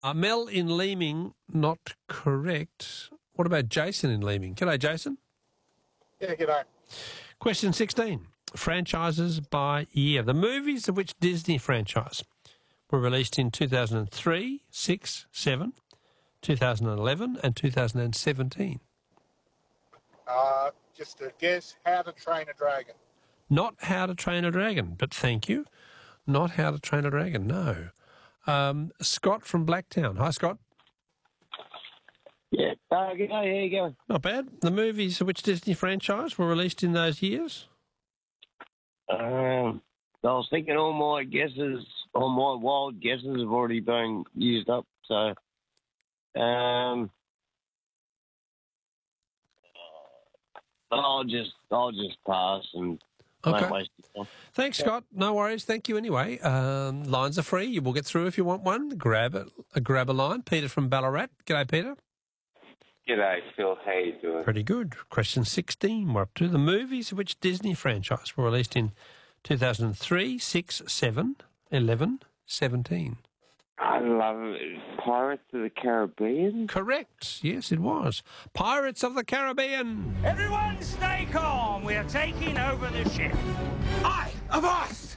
Mel in Leeming, not correct. What about Jason in Leeming? G'day, Jason. Yeah, g'day. Question 16. Franchises by year. The movies of which Disney franchise were released in 2003, 6, 7, 2011 and 2017. Just a guess, How to Train a Dragon. Not How to Train a Dragon, but thank you. Not How to Train a Dragon, no. Scott from Blacktown. Hi, Scott. Yeah. G'day, how you going? Not bad. The movies of which Disney franchise were released in those years? I was thinking all my wild guesses have already been used up, so I'll just pass and don't waste your time. Thanks, Scott. No worries. Thank you anyway. Lines are free. You will get through if you want one. Grab a line. Peter from Ballarat. G'day, Peter. G'day, Phil. How you doing? Pretty good. Question 16. We're up to the movies of which Disney franchise were released in 2003, 6, 7, 11, 17. I love it. Pirates of the Caribbean? Correct. Yes, it was. Pirates of the Caribbean. Everyone stay calm. We are taking over the ship. I, a boss!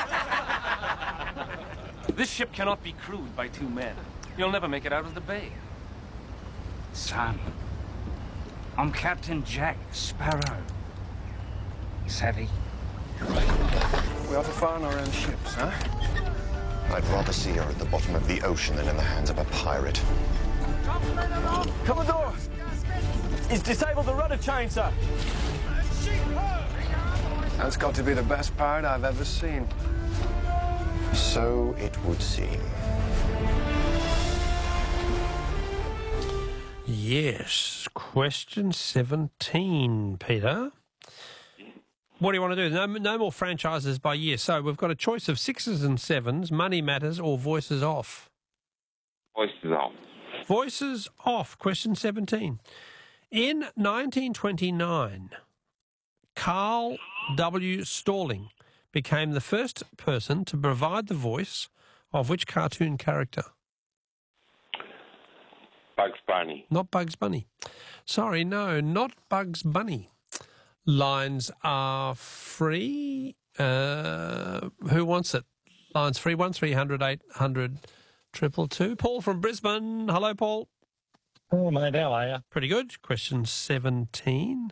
This ship cannot be crewed by two men. You'll never make it out of the bay. Son, I'm Captain Jack Sparrow. Savvy? We ought to find our own ships, huh? I'd rather see her at the bottom of the ocean than in the hands of a pirate. Commodore! He's disabled the rudder chain, sir. That's got to be the best pirate I've ever seen. So it would seem. Yes. Question 17, Peter. What do you want to do? No more franchises by year. So we've got a choice of 6s and 7s, Money Matters or Voices Off. Voices Off. Voices Off. Question 17. In 1929, Carl W. Stalling became the first person to provide the voice of which cartoon character? Bugs Bunny. Not Bugs Bunny. Sorry, no, not Bugs Bunny. Lines are free. Who wants it? Lines free. 1300 800 222. Paul from Brisbane. Hello, Paul. Oh, mate, how are you? Pretty good. Question 17.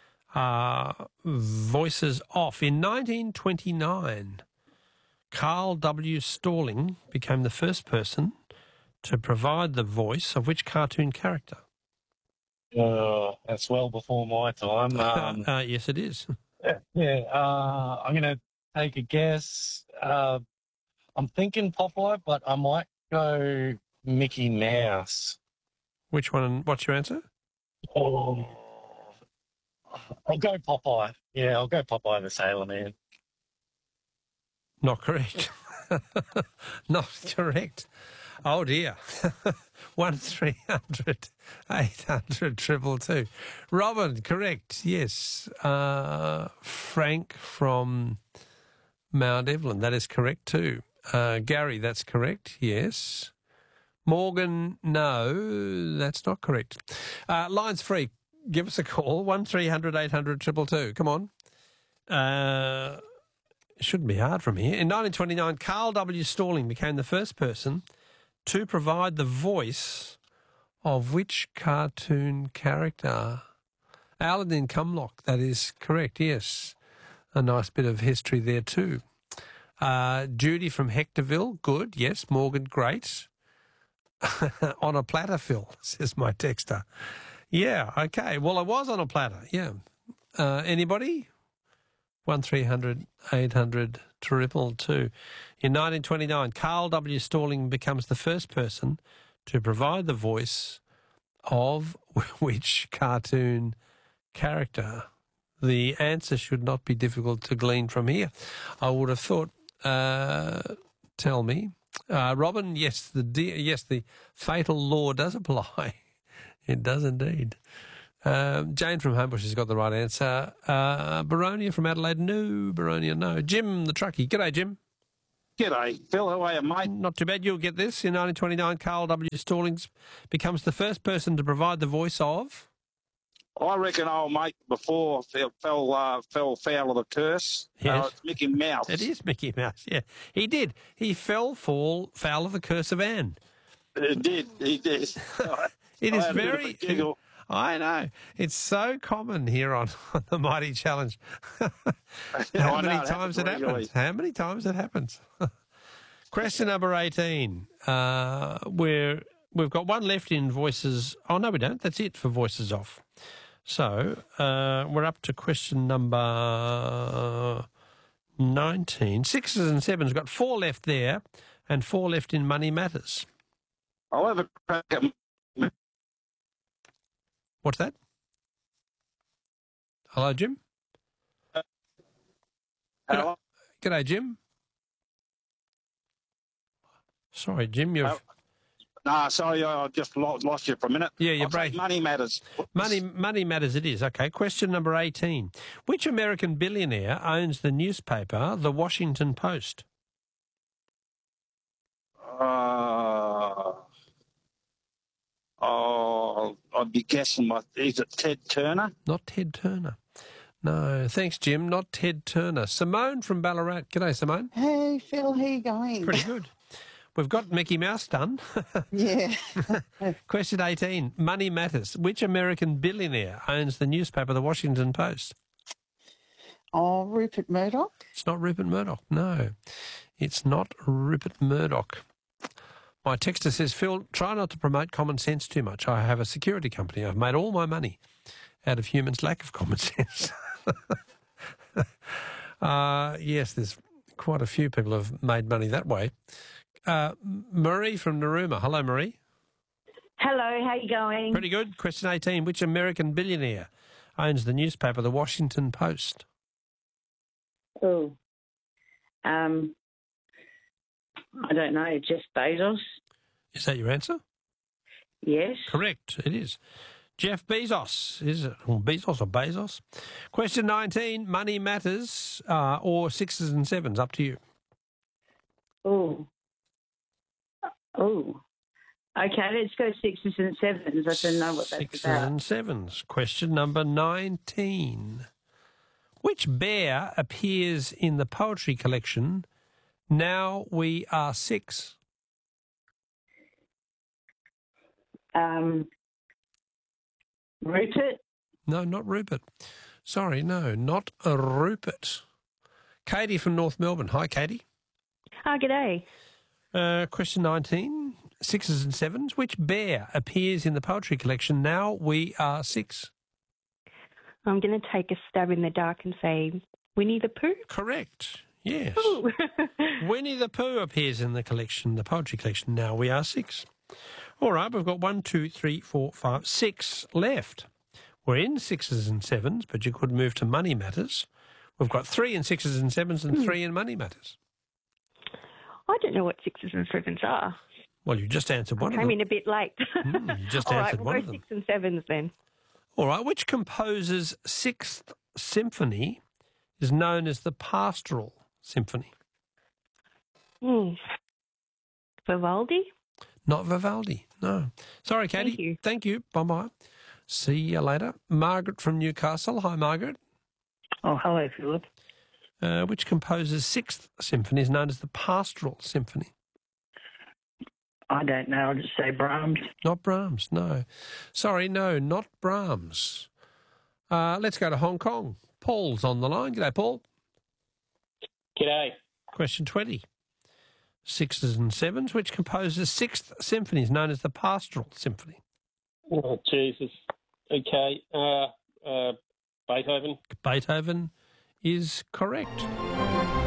Voices Off. In 1929, Carl W. Stalling became the first person to provide the voice of which cartoon character? That's well before my time. Yes, it is. Yeah, I'm going to take a guess. I'm thinking Popeye, but I might go Mickey Mouse. Which one? What's your answer? Oh, I'll go Popeye. Yeah, I'll go Popeye the Sailor Man. Not correct. Not correct. Oh, dear. 1300 800 222. Robin, correct. Yes. Frank from Mount Evelyn. That is correct too. Gary, that's correct. Yes. Morgan, no, that's not correct. Lines free. Give us a call. 1300 800 222. Come on. It shouldn't be hard from here. In 1929, Carl W. Stalling became the first person to provide the voice of which cartoon character? Aladdin Cumlock, that is correct, yes. A nice bit of history there too. Judy from Hectorville, good, yes. Morgan, great. On a platter, Phil, says my texter. Yeah, okay. Well, I was on a platter, yeah. Anybody? 1300 800 222. In 1929, Carl W. Stalling becomes the first person to provide the voice of which cartoon character? The answer should not be difficult to glean from here, I would have thought. Tell me. Robin, yes, the fatal law does apply. It does indeed. Jane from Homebush has got the right answer. Baronia from Adelaide, no. Baronia, no. Jim, the truckie. G'day, Jim. G'day, Phil. How are you, mate? Not too bad. You'll get this. In 1929, Carl W. Stallings becomes the first person to provide the voice of... I reckon old mate before fell foul of the curse. Yes. It's Mickey Mouse. It is Mickey Mouse, yeah. He did. He fell foul of the curse of Anne. It did. He did. It I is had a bit of a very... giggle. I know. It's so common here on the Mighty Challenge. I How know, many it times it happens regularly. happens? How many times it happens? Question number 18. We've got one left in voices. Oh, no, we don't. That's it for voices off. So we're up to question number 19. Sixes and sevens. Got 4 left there and 4 left in Money Matters. I'll have a crack at... What's that? Hello, Jim? Hello? G'day, Jim. Sorry, Jim, you're... Nah, sorry, I just lost you for a minute. Yeah, you're I'll take breaking. Money Matters. Money Matters it is. Okay, question number 18. Which American billionaire owns the newspaper The Washington Post? I'd be guessing, is it Ted Turner? Not Ted Turner. No, thanks, Jim. Not Ted Turner. Simone from Ballarat. G'day, Simone. Hey, Phil, how you going? Pretty good. We've got Mickey Mouse done. Yeah. Question 18. Money Matters. Which American billionaire owns the newspaper The Washington Post? Oh, Rupert Murdoch? It's not Rupert Murdoch. No, it's not Rupert Murdoch. My texter says, Phil, try not to promote common sense too much. I have a security company. I've made all my money out of humans' lack of common sense. Yes, there's quite a few people have made money that way. Marie from Narooma. Hello, Marie. Hello, how you going? Pretty good. Question 18. Which American billionaire owns the newspaper The Washington Post? Oh, I don't know. Jeff Bezos? Is that your answer? Yes. Correct. It is. Jeff Bezos. Is it? Or Bezos or Bezos? Question 19. Money Matters or sixes and sevens? Up to you. Oh. Okay, let's go sixes and sevens. I don't know what that's Sixes about. and sevens. Question number 19. Which bear appears in the poetry collection Now We Are Six? Rupert? No, not Rupert. Sorry, no, not a Rupert. Katie from North Melbourne. Hi, Katie. Oh, g'day. Question 19. Sixes and sevens. Which bear appears in the poetry collection Now We Are Six? I'm going to take a stab in the dark and say Winnie the Pooh. Correct. Yes. Ooh. Winnie the Pooh appears in the collection, the poetry collection Now We Are Six. All right, we've got 1, 2, 3, 4, 5, 6 left. We're in sixes and sevens, but you could move to Money Matters. We've got 3 in sixes and sevens and 3 in Money Matters. I don't know what sixes and sevens are. Well, you just answered one of Came them. in a bit late. You just All answered right, one we'll of go them. 6 and sevens then. All right, which composer's Sixth Symphony is known as the Pastoral Symphony? Vivaldi? Not Vivaldi, no. Sorry, Katie. Thank you. Bye-bye. See you later. Margaret from Newcastle. Hi, Margaret. Oh, hello, Philip. Which composer's Sixth Symphony is known as the Pastoral Symphony? I don't know. I'll just say Brahms. Not Brahms, no. Sorry, no, not Brahms. Let's go to Hong Kong. Paul's on the line. G'day, Paul. G'day. Question 20. Sixes and sevens. Which composer's Sixth Symphony is known as the Pastoral Symphony? Oh, Jesus. Okay. Beethoven. Beethoven is correct.